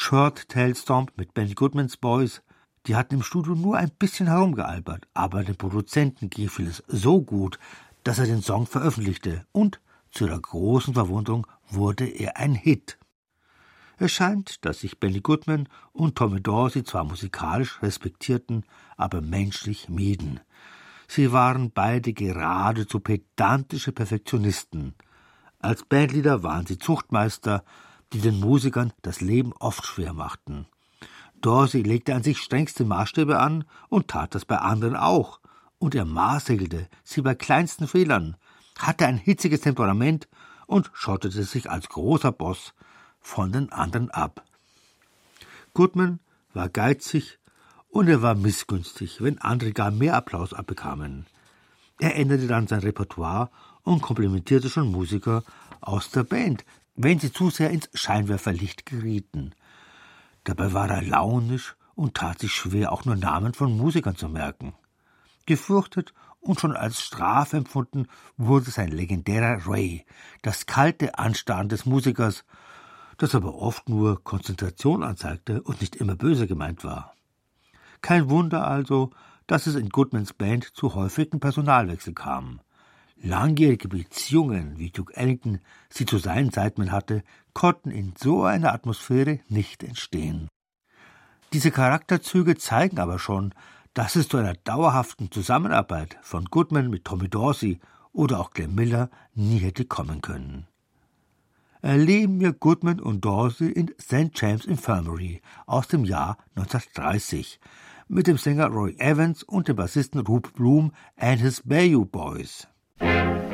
Short Tail Stomp mit Benny Goodmans Boys, die hatten im Studio nur ein bisschen herumgealbert, aber dem Produzenten gefiel es so gut, dass er den Song veröffentlichte und zu ihrer großen Verwunderung wurde er ein Hit. Es scheint, dass sich Benny Goodman und Tommy Dorsey zwar musikalisch respektierten, aber menschlich mieden. Sie waren beide geradezu pedantische Perfektionisten. Als Bandleader waren sie Zuchtmeister, die den Musikern das Leben oft schwer machten. Dorsey legte an sich strengste Maßstäbe an und tat das bei anderen auch. Und er maßregelte sie bei kleinsten Fehlern, hatte ein hitziges Temperament und schottete sich als großer Boss von den anderen ab. Goodman war geizig und er war missgünstig, wenn andere gar mehr Applaus abbekamen. Er änderte dann sein Repertoire und komplimentierte schon Musiker aus der Band, wenn sie zu sehr ins Scheinwerferlicht gerieten. Dabei war er launisch und tat sich schwer, auch nur Namen von Musikern zu merken. Gefürchtet und schon als Strafe empfunden wurde sein legendärer Ray, das kalte Anstarren des Musikers, das aber oft nur Konzentration anzeigte und nicht immer böse gemeint war. Kein Wunder also, dass es in Goodmans Band zu häufigen Personalwechsel kam. Langjährige Beziehungen, wie Duke Ellington sie zu seinen Sidemen hatte, konnten in so einer Atmosphäre nicht entstehen. Diese Charakterzüge zeigen aber schon, dass es zu einer dauerhaften Zusammenarbeit von Goodman mit Tommy Dorsey oder auch Glenn Miller nie hätte kommen können. Erleben wir Goodman und Dorsey in St. James Infirmary aus dem Jahr 1930 mit dem Sänger Roy Evans und dem Bassisten Rube Bloom and his Bayou Boys.